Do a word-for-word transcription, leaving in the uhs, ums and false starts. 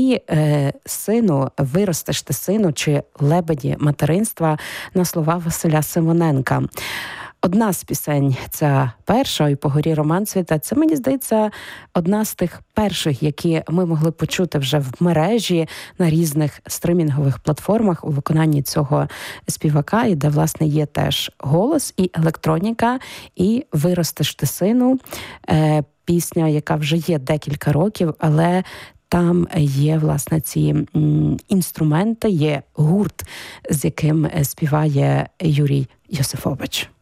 і е, сину, виростеш ти сину, чи лебеді материнства на слова Василя Симоненка. Одна з пісень, ця перша, «І по горі роман цвіте», це, мені здається, одна з тих перших, які ми могли почути вже в мережі на різних стримінгових платформах у виконанні цього співака, і де, власне, є теж голос і електроніка, і «Виростеш ти сину», пісня, яка вже є декілька років, але там є, власне, ці інструменти, є гурт, з яким співає Юрій Йосифович.